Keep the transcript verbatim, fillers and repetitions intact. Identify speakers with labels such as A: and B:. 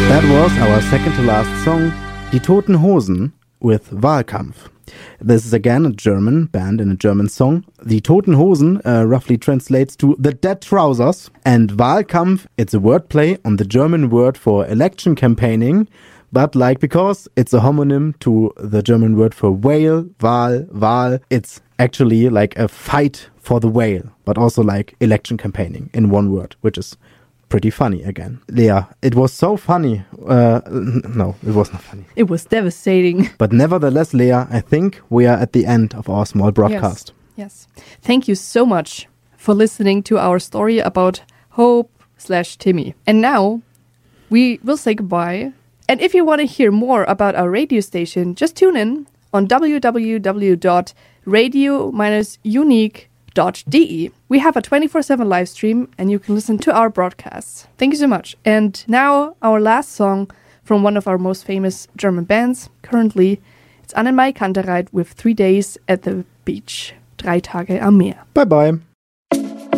A: That was our second to last song, Die Toten Hosen with Wahlkampf. This is again a German band and a German song. Die Toten Hosen uh, roughly translates to the dead trousers. And Wahlkampf, it's a wordplay on the German word for election campaigning. But like, because it's a homonym to the German word for whale, Wahl, Wahl, it's actually like a fight for the whale, but also like election campaigning in one word, which is pretty funny again. Lea, it was so funny. Uh, no, it was not funny.
B: It was devastating.
A: But nevertheless, Lea, I think we are at the end of our small broadcast.
B: Yes. yes. Thank you so much for listening to our story about Hope slash Timmy. And now we will say goodbye. And if you want to hear more about our radio station, just tune in on w w w dot radio dash unique dot d e. We have a twenty-four seven live stream and you can listen to our broadcasts. Thank you so much. And now our last song from one of our most famous German bands currently. It's Annemarie Kantereit with Three Days at the Beach. Drei Tage am Meer.
A: Bye bye.